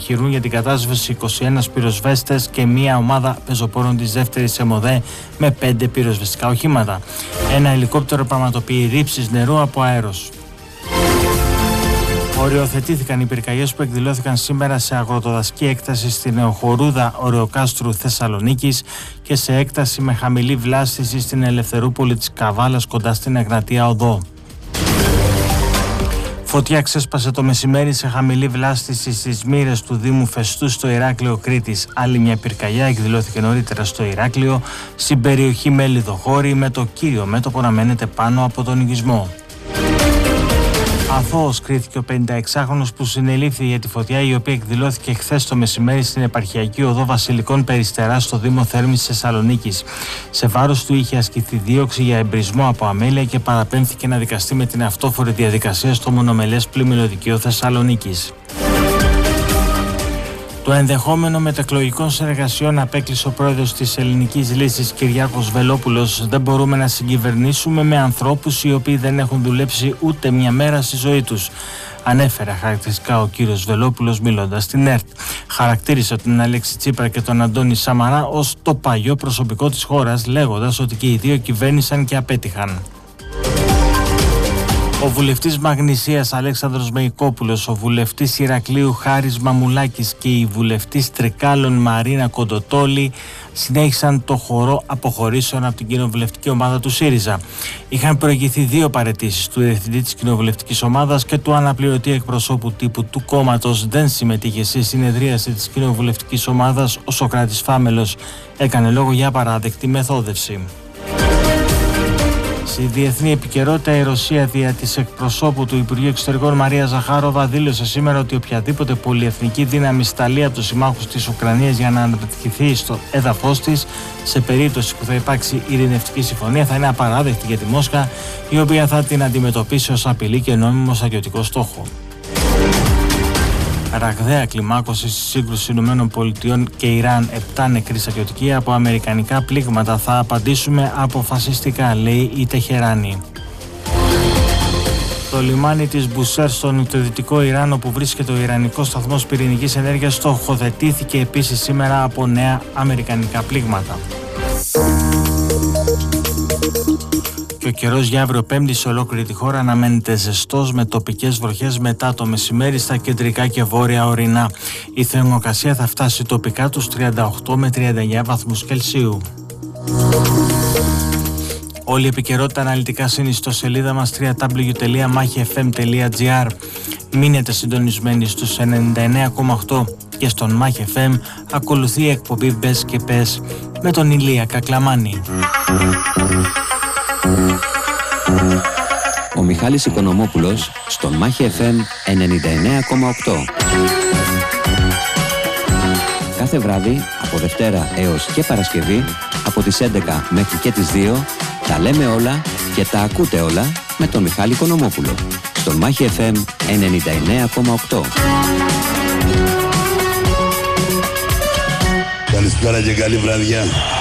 χειρούν για την κατάσβεση 21 πυροσβέστες και μια ομάδα πεζοπόρων της δεύτερης ΕΜΟΔΕ με 5 πυροσβεστικά οχήματα. Ένα ελικόπτερο πραγματοποιεί ρήψεις νερού από αέρος. Οριοθετήθηκαν οι πυρκαγιές που εκδηλώθηκαν σήμερα σε αγροτοδασική έκταση στην Νεοχορούδα Ωρεοκάστρου Θεσσαλονίκης και σε έκταση με χαμηλή βλάστηση στην Ελευθερούπολη της Καβάλας κοντά στην Εγνατία Οδό. Φωτιά ξέσπασε το μεσημέρι σε χαμηλή βλάστηση στις μοίρες του Δήμου Φεστού στο Ηράκλειο Κρήτης. Άλλη μια πυρκαγιά εκδηλώθηκε νωρίτερα στο Ηράκλειο, στην περιοχή Μέλιδοχώρη, με το κύριο μέτωπο να μένεται πάνω από τον οικισμό. Αθώος κρίθηκε ο 56χρονος που συνελήφθη για τη φωτιά η οποία εκδηλώθηκε χθες το μεσημέρι στην επαρχιακή οδό Βασιλικών Περιστερά στο Δήμο Θέρμης Θεσσαλονίκης. Σε βάρος του είχε ασκηθεί δίωξη για εμπρισμό από αμέλεια και παραπέμφθηκε να δικαστεί με την αυτόφορη διαδικασία στο μονομελές πλημμυροδικείο Θεσσαλονίκης. Το ενδεχόμενο μετεκλογικών συνεργασιών απέκλεισε ο πρόεδρος της Ελληνικής Λύσης Κυριάκος Βελόπουλος. Δεν μπορούμε να συγκυβερνήσουμε με ανθρώπους οι οποίοι δεν έχουν δουλέψει ούτε μια μέρα στη ζωή τους. Ανέφερε χαρακτηριστικά ο κύριος Βελόπουλος μιλώντας στην ΕΡΤ. Χαρακτήρισε τον Αλέξη Τσίπρα και τον Αντώνη Σαμαρά ως το παλιό προσωπικό της χώρας, λέγοντας ότι και οι δύο κυβέρνησαν και απέτυχαν. Ο βουλευτής Μαγνησίας Αλέξανδρος Μεϊκόπουλος, ο βουλευτής Ηρακλείου Χάρης Μαμουλάκης και η βουλευτής Τρικάλων Μαρίνα Κοντοτόλη συνέχισαν το χορό αποχωρήσεων από την κοινοβουλευτική ομάδα του ΣΥΡΙΖΑ. Είχαν προηγηθεί 2 παραιτήσεις του διευθυντή της κοινοβουλευτικής ομάδας και του αναπληρωτή εκπροσώπου τύπου του κόμματος. Δεν συμμετείχε στη συνεδρίαση της κοινοβουλευτικής ομάδας. Ο Σωκράτης Φάμελος έκανε λόγο για παράδεκτη μεθόδευση. Στη διεθνή επικαιρότητα, η Ρωσία δια της εκπροσώπου του Υπουργείου Εξωτερικών Μαρία Ζαχάροβα δήλωσε σήμερα ότι οποιαδήποτε πολυεθνική δύναμη σταλεί από τους συμμάχους της Ουκρανίας για να αναπτυχθεί στο έδαφος της, σε περίπτωση που θα υπάρξει ειρηνευτική συμφωνία, θα είναι απαράδεκτη για τη Μόσχα, η οποία θα την αντιμετωπίσει ως απειλή και νόμιμο στρατιωτικό στόχο. Ραγδαία κλιμάκωση στη σύγκρουση ΗΠΑ και Ιράν, 7 νεκροί στρατιωτικοί από αμερικανικά πλήγματα. Θα απαντήσουμε αποφασιστικά, λέει η Τεχεράνη. Το λιμάνι της Μπουσέρ στο νοτιοδυτικό Ιράν, όπου βρίσκεται ο Ιρανικός σταθμός πυρηνικής ενέργειας, στοχοθετήθηκε επίσης σήμερα από νέα αμερικανικά πλήγματα. Και ο καιρός για αύριο Πέμπτη σε ολόκληρη τη χώρα αναμένεται ζεστός με τοπικές βροχές μετά το μεσημέρι στα κεντρικά και βόρεια ορεινά. Η θερμοκρασία θα φτάσει τοπικά τους 38 με 39 βαθμούς Κελσίου. Όλη η επικαιρότητα αναλυτικά στην ιστοσελίδα μας www.machfm.gr. Μείνετε συντονισμένοι στους 99,8 και στον Mach FM ακολουθεί η εκπομπή Μπες και Πες με τον Ηλία Κακλαμάνη. Ο Μιχάλης Οικονομόπουλος στον Mach FM 99,8. Κάθε βράδυ από Δευτέρα έως και Παρασκευή από τις 11 μέχρι και τις 2 τα λέμε όλα και τα ακούτε όλα με τον Μιχάλη Οικονομόπουλο στον Mach FM 99,8. Καλησπέρα και καλή βραδιά.